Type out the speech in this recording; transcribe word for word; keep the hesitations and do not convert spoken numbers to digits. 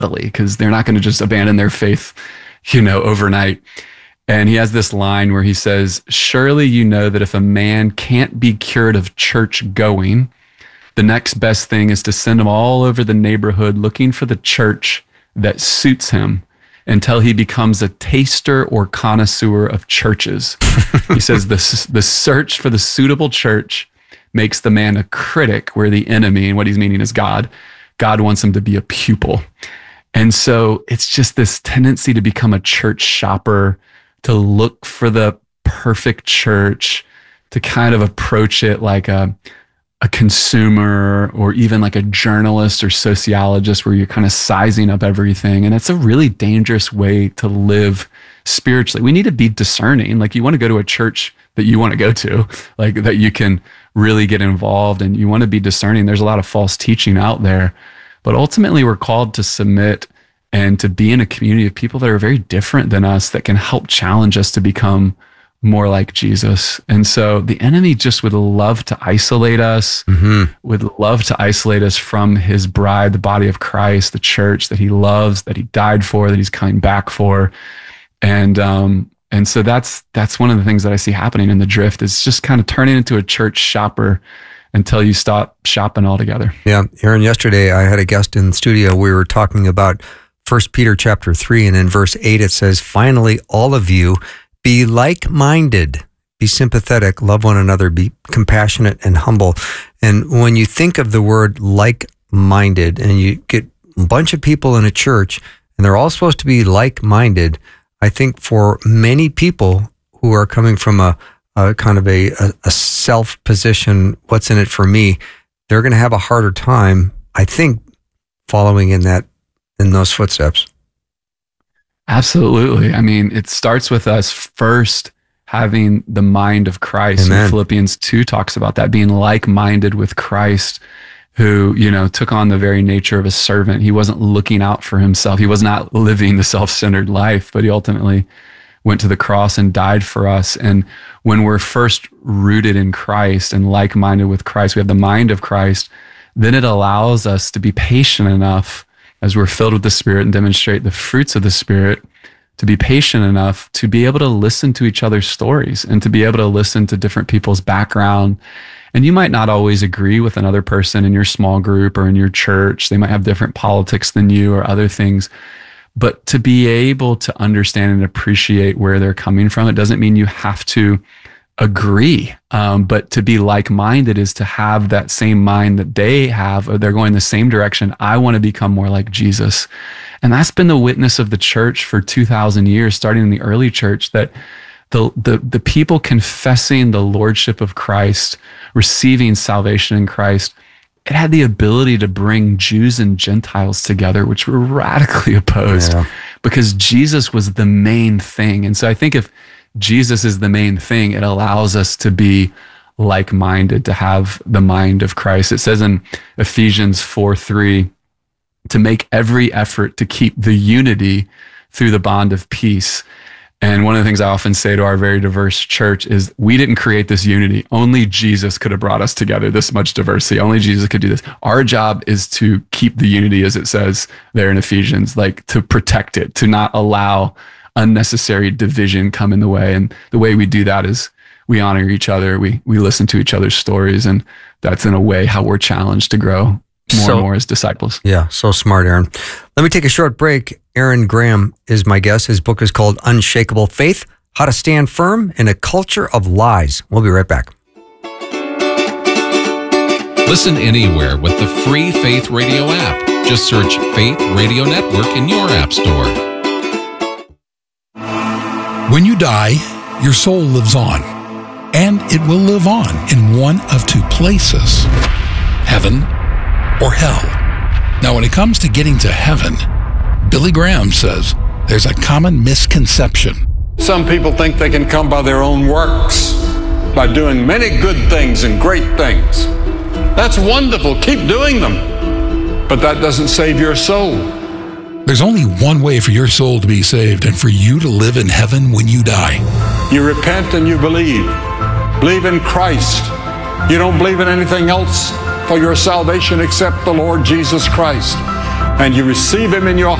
because they're not going to just abandon their faith, you know, overnight. And he has this line where he says, surely you know that if a man can't be cured of church going, the next best thing is to send him all over the neighborhood looking for the church that suits him until he becomes a taster or connoisseur of churches. He says the, the search for the suitable church makes the man a critic, where the enemy, and what he's meaning is God, God wants him to be a pupil. And so it's just this tendency to become a church shopper, to look for the perfect church, to kind of approach it like a, a consumer or even like a journalist or sociologist, where you're kind of sizing up everything. And it's a really dangerous way to live spiritually. We need to be discerning. Like, you want to go to a church that you want to go to, like that you can really get involved, and you want to be discerning. There's a lot of false teaching out there, but ultimately we're called to submit and to be in a community of people that are very different than us, that can help challenge us to become more like Jesus. And so the enemy just would love to isolate us, mm-hmm. would love to isolate us from his bride, the body of Christ, the church that he loves, that he died for, that he's coming back for. And, um, and so that's, that's one of the things that I see happening in the drift, is just kind of turning into a church shopper until you stop shopping altogether. Yeah. Aaron, yesterday I had a guest in the studio. We were talking about First Peter chapter three, and in verse eight, it says, finally, all of you be like-minded, be sympathetic, love one another, be compassionate and humble. And when you think of the word like-minded, and you get a bunch of people in a church, and they're all supposed to be like-minded, I think for many people who are coming from a, a kind of a, a, a self position, what's in it for me, they're going to have a harder time, I think, following in that in those footsteps. Absolutely. I mean, it starts with us first having the mind of Christ. Amen. And Philippians two talks about that, being like-minded with Christ, who, you know, took on the very nature of a servant. He wasn't looking out for himself. He was not living the self-centered life, but he ultimately went to the cross and died for us. And when we're first rooted in Christ and like-minded with Christ, we have the mind of Christ, then it allows us to be patient enough as we're filled with the Spirit and demonstrate the fruits of the Spirit, to be patient enough to be able to listen to each other's stories and to be able to listen to different people's background. And you might not always agree with another person in your small group or in your church. They might have different politics than you or other things. But to be able to understand and appreciate where they're coming from, it doesn't mean you have to agree. Um, but to be like-minded is to have that same mind that they have, or they're going the same direction. I want to become more like Jesus. And that's been the witness of the church for two thousand years, starting in the early church, that the, the, the people confessing the lordship of Christ, receiving salvation in Christ, it had the ability to bring Jews and Gentiles together, which were radically opposed, yeah. because Jesus was the main thing. And so I think if Jesus is the main thing, it allows us to be like-minded, to have the mind of Christ. It says in Ephesians four three, to make every effort to keep the unity through the bond of peace. And one of the things I often say to our very diverse church is, we didn't create this unity. Only Jesus could have brought us together, this much diversity. Only Jesus could do this. Our job is to keep the unity, as it says there in Ephesians, like to protect it, to not allow unnecessary division come in the way. And the way we do that is we honor each other. We, we listen to each other's stories. And that's in a way how we're challenged to grow more so, and more as disciples. Yeah. So smart, Aaron. Let me take a short break. Aaron Graham is my guest. His book is called Unshakable Faith: How to Stand Firm in a Culture of Lies. We'll be right back. Listen anywhere with the free Faith Radio app. Just search Faith Radio Network in your app store. When you die, your soul lives on, and it will live on in one of two places, heaven or hell. Now, when it comes to getting to heaven, Billy Graham says there's a common misconception. Some people think they can come by their own works, by doing many good things and great things. That's wonderful. Keep doing them. But that doesn't save your soul. There's only one way for your soul to be saved and for you to live in heaven when you die. You repent and you believe. Believe in Christ. You don't believe in anything else for your salvation except the Lord Jesus Christ. and you receive him in your